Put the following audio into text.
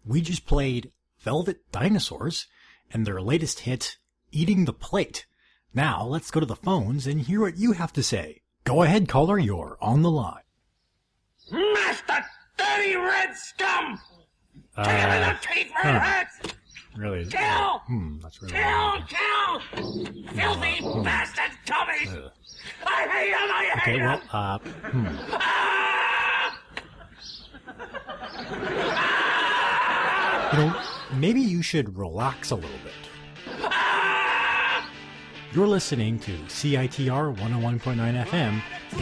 We just played Velvet Dinosaurs and their latest hit, Eating the Plate. Now, let's go to the phones and hear what you have to say. Go ahead, caller, you're on the line. Master dirty red scum! Take him in the teeth, red hats! Really? Kill! That's really Kill! Filthy bastard Tommy! I hate him! I hate him! Maybe you should relax a little bit. You're listening to CITR 101.9 FM